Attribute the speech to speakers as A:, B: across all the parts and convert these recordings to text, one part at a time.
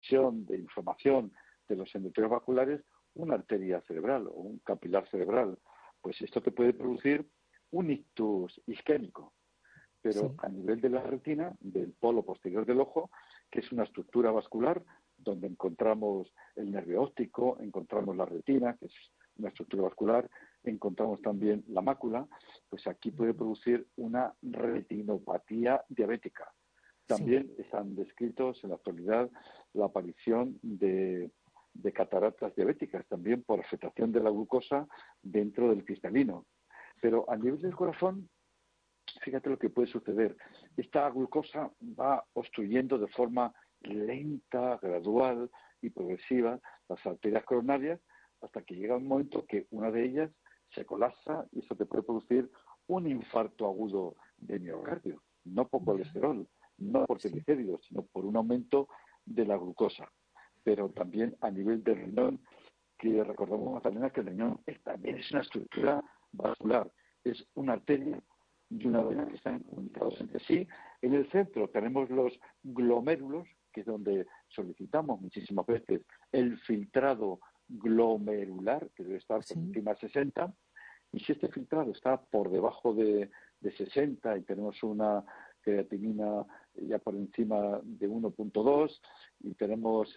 A: transmisión de información de los endotelios vasculares una arteria cerebral o un capilar cerebral. Pues esto te puede producir un ictus isquémico. Pero a nivel de la retina, del polo posterior del ojo, que es una estructura vascular donde encontramos el nervio óptico, encontramos la retina, que es una estructura vascular, encontramos también la mácula, pues aquí puede producir una retinopatía diabética. También están descritos en la actualidad la aparición de cataratas diabéticas, también por afectación de la glucosa dentro del cristalino. Pero a nivel del corazón, fíjate lo que puede suceder. Esta glucosa va obstruyendo de forma lenta, gradual y progresiva las arterias coronarias hasta que llega un momento que una de ellas se colapsa y eso te puede producir un infarto agudo de miocardio, no por colesterol, no por triglicéridos, sino por un aumento de la glucosa. Pero también a nivel del riñón, que recordamos, Magdalena, que el riñón también es una estructura vascular, es una arteria y una vena que están comunicados entre sí. En el centro tenemos los glomérulos, que es donde solicitamos muchísimas veces el filtrado glomerular, que debe estar por encima de 60, y si este filtrado está por debajo de 60 y tenemos una creatinina ya por encima de 1.2 y tenemos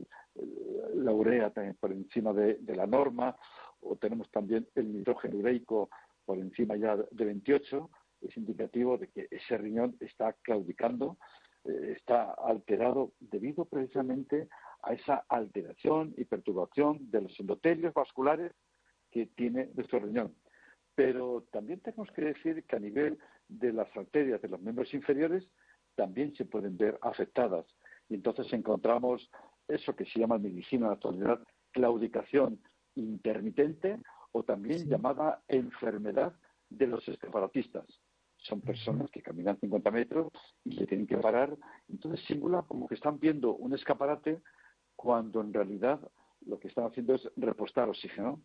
A: la urea también por encima de la norma, o tenemos también el nitrógeno ureico por encima ya de 28, es indicativo de que ese riñón está claudicando, está alterado debido precisamente a esa alteración y perturbación de los endotelios vasculares que tiene nuestro riñón. Pero también tenemos que decir que a nivel de las arterias de los miembros inferiores también se pueden ver afectadas. Y entonces encontramos eso que se llama en medicina en la actualidad claudicación intermitente o también llamada enfermedad de los escaparatistas. Son personas que caminan 50 metros y se tienen que parar. Entonces simula como que están viendo un escaparate cuando en realidad lo que están haciendo es repostar oxígeno.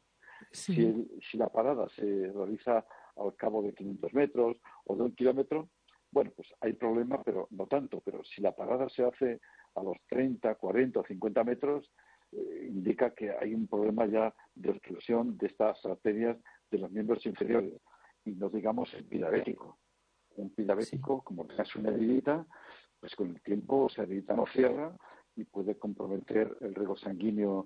A: Si la parada se realiza al cabo de 500 metros o de 1 kilómetro, bueno, pues hay problema, pero no tanto. Pero si la parada se hace a los 30, 40 o 50 metros, indica que hay un problema ya de obstrucción de estas arterias de los miembros inferiores. Y no digamos el diabético. Un diabético, como tengas una heridita, pues con el tiempo esa heridita no cierra y puede comprometer el riego sanguíneo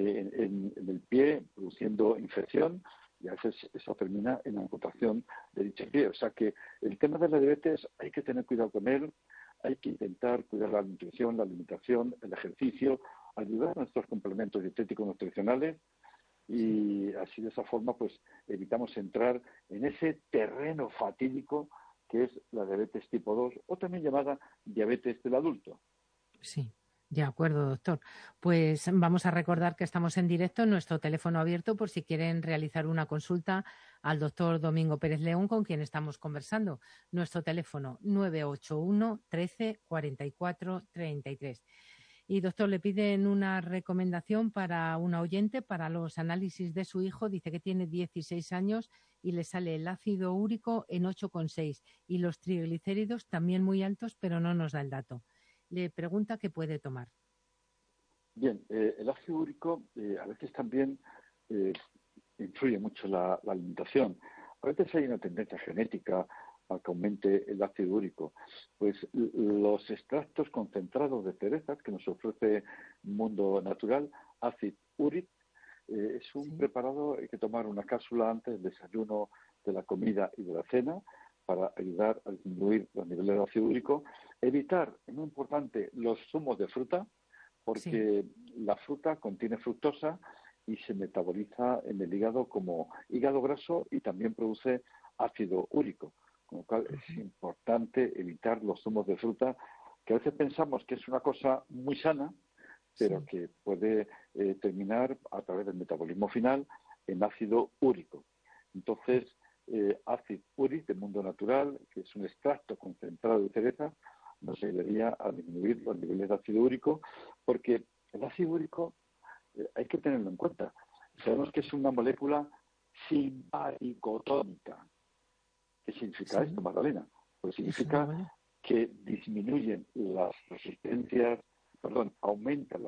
A: en el pie, produciendo infección, y a veces eso termina en la amputación de dicho pie. O sea que el tema de la diabetes hay que tener cuidado con él, hay que intentar cuidar la nutrición, la alimentación, el ejercicio, ayudar a nuestros complementos dietéticos nutricionales, y así de esa forma pues evitamos entrar en ese terreno fatídico que es la diabetes tipo 2 o también llamada diabetes del adulto.
B: Sí, de acuerdo, doctor. Pues vamos a recordar que estamos en directo en nuestro teléfono abierto por si quieren realizar una consulta al doctor Domingo Pérez León, con quien estamos conversando. Nuestro teléfono 981 13 44 33. Y doctor, le piden una recomendación para una oyente para los análisis de su hijo. Dice que tiene 16 años y le sale el ácido úrico en 8,6 y los triglicéridos también muy altos, pero no nos da el dato. Le pregunta qué puede tomar.
A: Bien, el ácido úrico a veces también influye mucho la alimentación. A veces hay una tendencia genética a que aumente el ácido úrico. Pues los extractos concentrados de cerezas que nos ofrece Mundo Natural, Acid Uric, es un preparado, hay que tomar una cápsula antes del desayuno, de la comida y de la cena para ayudar a disminuir los niveles de ácido úrico. Evitar, es muy importante, los zumos de fruta, porque la fruta contiene fructosa y se metaboliza en el hígado como hígado graso y también produce ácido úrico. Con lo cual es importante evitar los zumos de fruta, que a veces pensamos que es una cosa muy sana, pero que puede terminar a través del metabolismo final en ácido úrico. Entonces, Acid Uric de Mundo Natural, que es un extracto concentrado de cereza, nos ayudaría a disminuir los niveles de ácido úrico, porque el ácido úrico hay que tenerlo en cuenta. Sabemos que es una molécula simpaticotónica. ¿Qué significa esto, Magdalena? Pues significa que disminuyen las resistencias, aumentan